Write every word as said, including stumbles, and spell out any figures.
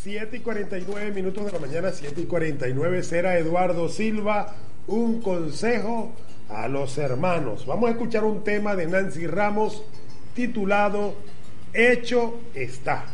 siete y cuarenta y nueve minutos de la mañana, siete y cuarenta y nueve, será Eduardo Silva, un consejo a los hermanos. Vamos a escuchar un tema de Nancy Ramos titulado Hecho está.